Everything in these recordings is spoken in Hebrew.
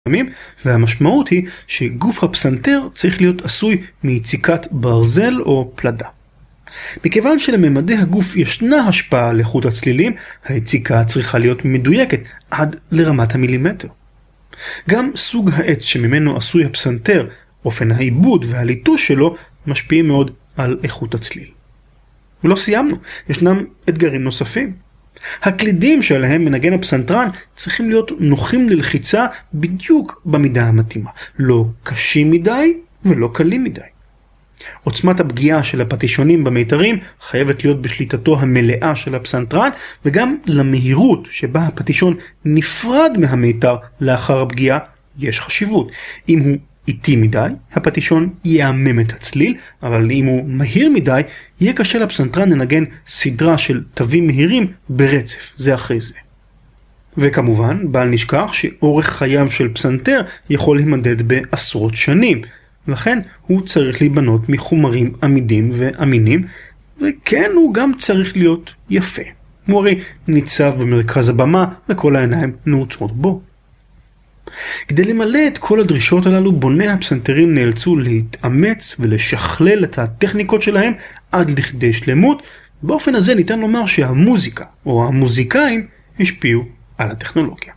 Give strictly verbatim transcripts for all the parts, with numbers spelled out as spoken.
והמשמעות היא שגוף הפסנתר צריך להיות עשוי מיציקת ברזל או פלדה. מכיוון שלממדי הגוף ישנה השפעה על איכות הצלילים, היציקה צריכה להיות מדויקת עד לרמת המילימטר. גם סוג העץ שממנו עשוי הפסנתר, אופן העיבוד והליטוש שלו משפיעים מאוד על איכות הצליל. ולא סיימנו, ישנם אתגרים נוספים. הקלידים שעליהם מנגן הפסנתרן צריכים להיות נוחים ללחיצה בדיוק במידה המתאימה, לא קשים מדי ולא קלים מדי. עוצמת הפגיעה של הפטישונים במיתרים חייבת להיות בשליטתו המלאה של הפסנתרן, וגם למהירות שבה הפטישון נפרד מהמיתר לאחר הפגיעה יש חשיבות. אם הוא איטי מדי, הפטישון יעמם את הצליל, אבל אם הוא מהיר מדי, יהיה קשה לפסנתרן לנגן סדרה של תווים מהירים ברצף, זה אחרי זה. וכמובן, בל נשכח שאורך חייו של פסנתר יכול להימדד בעשרות שנים, לכן הוא צריך להיבנות מחומרים עמידים ואמינים, וכן הוא גם צריך להיות יפה. הוא הרי ניצב במרכז הבמה וכל העיניים נעוצות בו. כדי למלא את כל הדרישות הללו, בוני הפסנתרים נאלצו להתאמץ ולשכלל את הטכניקות שלהם עד לכדי שלמות. באופן הזה ניתן לומר שהמוזיקה או המוזיקאים השפיעו על הטכנולוגיה.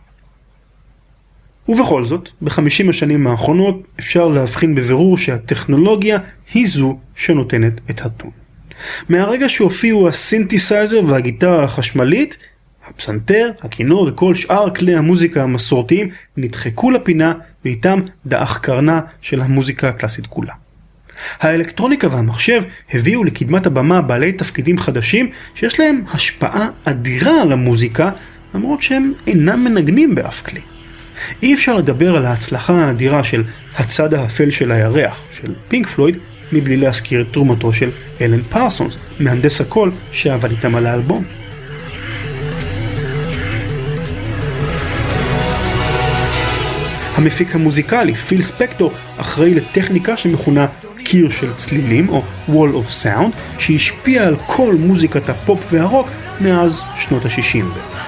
ובכל זאת, בחמישים השנים האחרונות אפשר להבחין בבירור שהטכנולוגיה היא זו שנותנת את הטון. מהרגע שהופיעו הסינתסייזר והגיטרה החשמלית, הפסנתר, הכינור וכל שאר כלי המוזיקה המסורתיים נדחקו לפינה, ואיתם דאח קרנה של המוזיקה הקלאסית כולה. האלקטרוניקה והמחשב הביאו לקדמת הבמה בעלי תפקידים חדשים שיש להם השפעה אדירה על המוזיקה, למרות שהם אינם מנגנים באף כלי. אי אפשר לדבר על ההצלחה האדירה של הצד האפל של הירח של פינק פלויד מבלי להזכיר את תרומתו של אלן פרסונס, מהנדס הקול שעבד איתם על האלבום. המפיק המוזיקלי פיל ספקטור אחראי לטכניקה שמכונה קיר של צלילים או wall of sound, שהשפיע על כל מוזיקת הפופ והרוק מאז שנות ה-שישים בערך.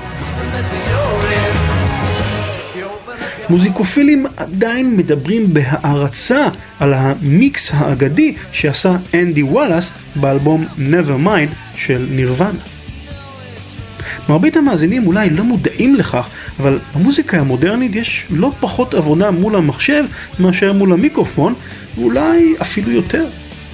מוזיקופילים עדיין מדברים בהערצה על המיקס האגדי שעשה אנדי וואלאס באלבום Nevermind של נירוונה. מרבית המאזינים אולי לא מודעים לכך, אבל במוזיקה המודרנית יש לא פחות עבודה מול המחשב מאשר מול המיקרופון, ואולי אפילו יותר.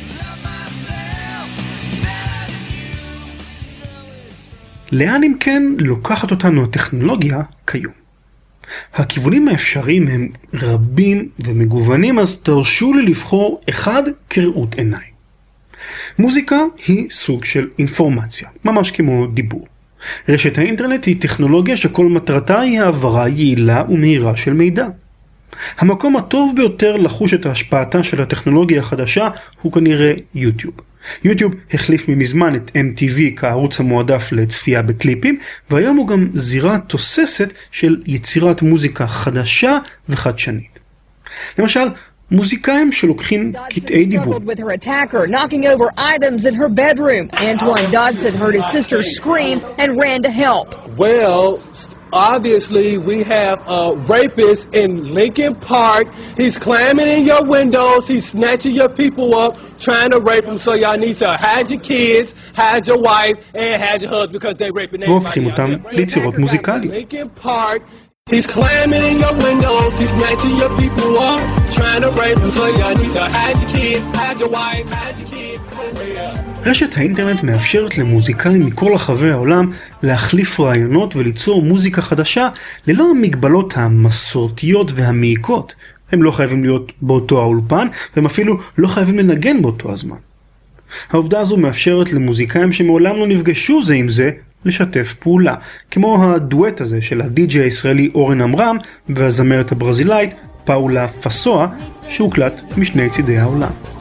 לאן אם כן לוקחת אותנו הטכנולוגיה כיום? הכיוונים האפשריים הם רבים ומגוונים, אז תרשו לי לבחור אחד כראות עיניי. מוזיקה היא סוג של אינפורמציה, ממש כמו דיבור. רשת האינטרנט היא טכנולוגיה שכל מטרתה היא העברה יעילה ומהירה של מידע. המקום הטוב ביותר לחוש את השפעתה של הטכנולוגיה החדשה הוא כנראה יוטיוב. יוטיוב החליף ממזמן את אם טי וי כערוץ המועדף לצפייה בקליפים, והיום הוא גם זירה תוססת של יצירת מוזיקה חדשה וחדשנית. למשל, מוזיקאים שלוקחים קטעי דיבור. Well, obviously we have a rapist in Lincoln Park. He's climbing in your windows, he's snatching your people up, trying to rape them, so y'all need to hide your kids, hide your wife, and hide your husband because they're raping everybody. והופכים אותם ליצירות מוזיקליות. Lincoln Park. He's climbing in your windows, he's snatching your people up, trying to rape them, so y'all need to hide your kids, hide your wife, hide your kids. רשת האינטרנט מאפשרת למוזיקאים מכל רחבי העולם להחליף רעיונות וליצור מוזיקה חדשה ללא המגבלות המסורתיות והמעיקות. הם לא חייבים להיות באותו האולפן, והם אפילו לא חייבים לנגן באותו הזמן. העובדה הזו מאפשרת למוזיקאים שמעולם לא נפגשו זה עם זה לשתף פעולה, כמו הדואט הזה של הדי-ג'יי הישראלי אורן אמרם והזמרת הברזילאית פאולה פסואה שהוקלט משני צידי העולם.